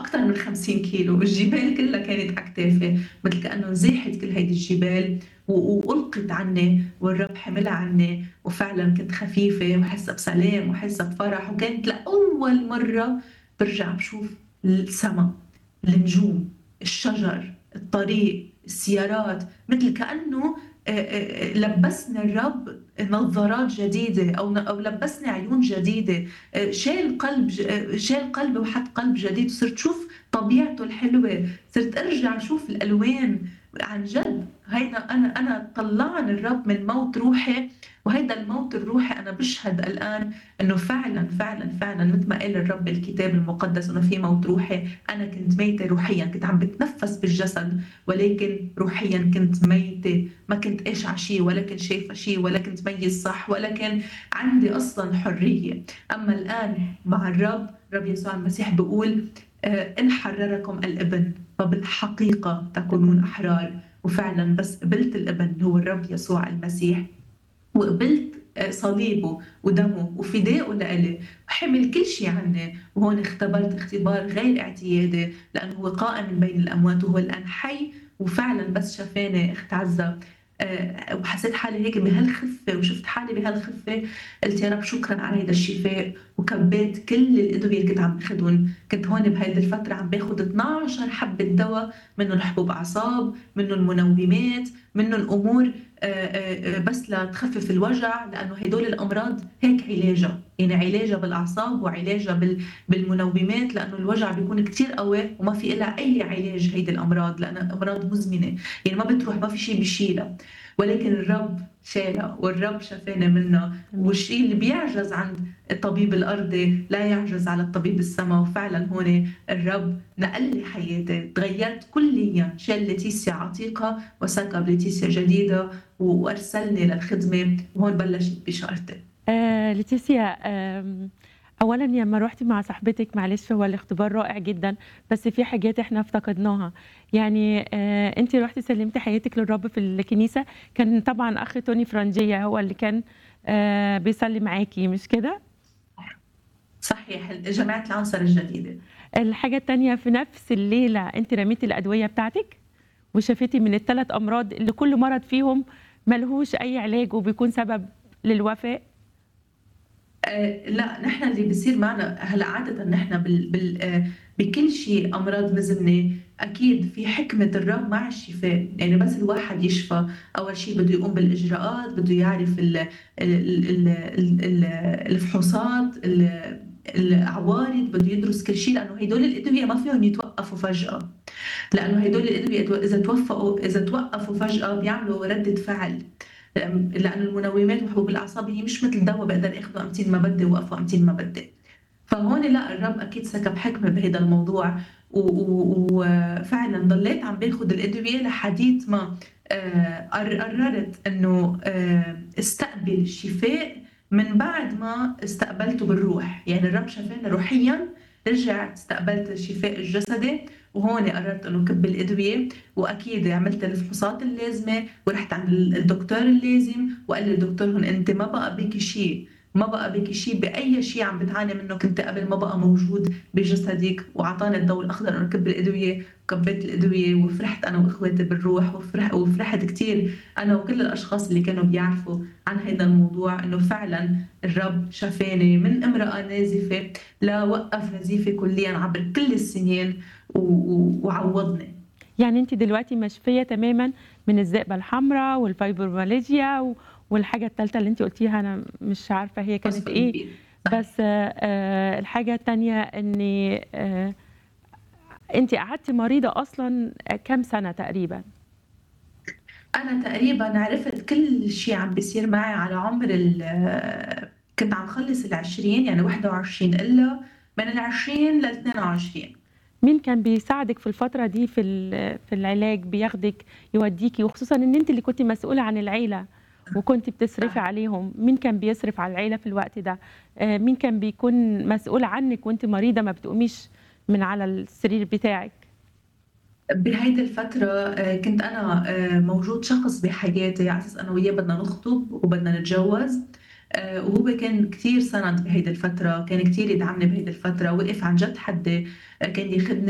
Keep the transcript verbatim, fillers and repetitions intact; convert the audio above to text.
أكتر من خمسين كيلو، الجبال كلّها كانت على كتافي، متل كإنه انزاحت كل هيدي الجبال و وأُلقِت عني والرب حملها عني، وفعلًا كنت خفيفة وحاسة بسلام وحاسة بفرح، وكانت لأول مرّة بارجع باشوف السما، النجوم، الشجر، الطريق، السيارات، متل كأنه آآ آآ لبّسني الرب نظارات جديدة أو ن أو لبّسني عيون جديدة، آآ شال قلب ج آآ شال قلبي وحط قلب جديد، وصرت شوف طبيعته الحلوة، صرت أرجع أشوف الألوان، عن جد هيدا أنا أنا طلّعني الرب من موت روحي، وهيدا الموت الروحي أنا باشهد الآن إنه فعلًا، فعلًا، فعلًا متل ما قال الرب بالكتاب المقدس إنه في موت روحي، أنا كنت ميتة روحيًا، كنت عم باتنفّس بالجسد، ولكن روحيًا كنت ميتة، ما كنت قاشعة شي ولا كنت شايفة شي ولا كنت ميّز صح ولا كان عندي أصلًا حرية، أمّا الآن مع الرب، الرب يسوع المسيح بيقول آآ إن حرّركم الإبن فبالحقيقة تكونون تكون أحرار، وفعلًا بس قبلت الإبن اللي هو الرب يسوع المسيح وقبلت آآ صليبه ودمه وفدائه لإلي، وحِمل كل شي عني، وهون اختبرت اختبار غير اعتيادي، لأنه هو قائم من بين الأموات وهو الآن حي، وفعلًا بس شافاني أخت عزّة آآ وحسيت حالي هيك بهالخفة وشُفت حالي بهالخفة، قُلت يا رب شكرًا على هيدا الشفاء، وكبّيت كل الأدوية اللي كنت عم باخدن، كنت هون بهيدي الفترة عم باخد اتناشر حبّة دوا، منّن حبوب أعصاب، منّن منومات، منّن أمور آآ آآ بس لتخفف الوجع، لأنه هيدول الأمراض هيك علاجها، يعني علاجها بالأعصاب وعلاجها بال بالمنومات، لأنه الوجع بيكون كتير قوي وما في إلها أي علاج هيدي الأمراض، لأنها أمراض مزمنة، يعني ما بتروح ما في شي بيشيلها، ولكن الرب شالها والرب شفاني منها، أمين. والشي اللي بيعجز عند الطبيب الأرضي لا يعجز على الطبيب السما، وفعلًا هون الرب نقل لي حياتي، اتغيرت كليًا، شال لتيسيا عتيقة وسكب لتيسيا جديدة و وأرسلني للخدمة، وهون بلشت بشارتي. آآ ليتيسيا، آمم أولًا لمّا رُحتِ مع صاحبتِك معلش هو الاختبار رائع جدًا، بس في حاجات إحنا افتقدناها، يعني آآ أنتِ رُحتِ سلِّمتِ حياتِك للرب في الكنيسة، كان طبعًا أخ توني فرانجية هو اللي كان آآ بيصلّي معاكِ مش كده؟ صحيح، جماعة العنصر الجديدة. الحاجة التانية في نفس الليلة أنتِ رميتِ الأدوية بتاعتِك، وشفيتِ من التلات أمراض اللي كل مرض فيهم ما لهوش أي علاج وبيكون سبب للوفاة؟ آآ لأ، نحن اللي بيصير معنا هلأ عادةً نحن بال بال آآ بكل شيء أمراض مزمنة أكيد في حكمة الرب مع الشفاء، يعني بس الواحد يشفى أول شي بده يقوم بالإجراءات، بده يعرف ال ال ال ال ال الفحوصات، ال العوارض، بده يدرس كل شي، لأنه هيدول الأدوية ما فيهم يتوقفوا فجأة، لأنه هيدول الأدوية تو إذا توفقوا إذا توقفوا فجأة بيعملوا ردة فعل. آمم، لأنه المنومات وحبوب الأعصاب هي مش متل دوا باقدر آخده أمتين ما بدي وأوقفه أمتين ما بدي، فهون لأ الرب أكيد سكب حكمة بهيدا الموضوع، و و وفعلًا ضليت عم باخد الأدوية لحديت ما آآ قر قررت إنه آآ استقبل الشفاء من بعد ما استقبلته بالروح، يعني الرب شفاني روحيًا، رجعت استقبلت الشفاء الجسدي، وهون قررت إنه كب الأدوية، وأكيد عملت الفحوصات اللازمة ورُحت عند ال الدكتور اللازم، وقال لي الدكتور هون أنتِ ما بقى بيكِ شي، ما بقى بيكِ شي بأي شي عم بتعاني منه كنتِ قبل ما بقى موجود بجسدِك، وأعطاني الضوء الأخضر إنه كب الأدوية، وكبيت الأدوية وفرحت أنا وإخواتي بالروح، وفرح وفرحت كتير أنا وكل الأشخاص اللي كانوا بيعرفوا عن هيدا الموضوع إنه فعلًا الرب شفاني من امرأة نازفة لوقّف نزيفي كليًا عبر كل السنين و و وعوّضني. يعني أنتِ دلوقتي مشفية تمامًا من الذئبة الحمرا والفايبروميالجيا و والحاجة التالتة اللي أنتِ قُلتيها أنا مش عارفة هي كانت إيه، فوسفوليبيد بس صحيح. آآ الحاجة التانية إن آآ أنتِ قعدتِ مريضة أصلًا كام سنة تقريبًا؟ أنا تقريبًا عرفت كل شي عم بيصير معي على عُمر ال كنت عم خلّص العشرين يعني واحد وعشرين إلا من العشرين لاتنين وعشرين. مين كان بيساعدِك في الفترة دي في ال في العلاج، بياخدِك يوديكِ، وخصوصًا إن أنتِ اللي كنتِ مسؤولة عن العيلة، وكنتِ بتصرفي صح. عليهم، مين كان بيصرف على العيلة في الوقت ده؟ آآ مين كان بيكون مسؤول عنِك وأنتِ مريضة ما بتقوميش من على السرير بتاعِك؟ بهيدي الفترة آآ كنت أنا آآ موجود شخص بحياتي على أساس أنا وياه بدنا نخطب وبدنا نتجوّز، آآ وهو كان كتير سَنَد بهيدي الفترة، كان كتير يدعمني بهيدي الفترة، وقف عن جد حدّي، آآ كان ياخدني